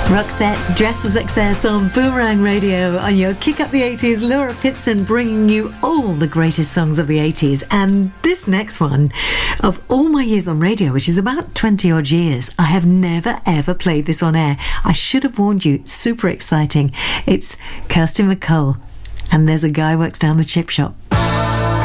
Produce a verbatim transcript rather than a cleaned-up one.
Roxette, Dresses Excess on Boomerang Radio on your Kick Up the eighties. Laura Pitson bringing you all the greatest songs of the eighties. And this next one, of all my years on radio, which is about twenty odd years, I have never ever played this on air. I should have warned you. Super exciting. It's Kirsty MacColl, and There's a Guy Works Down the Chip Shop.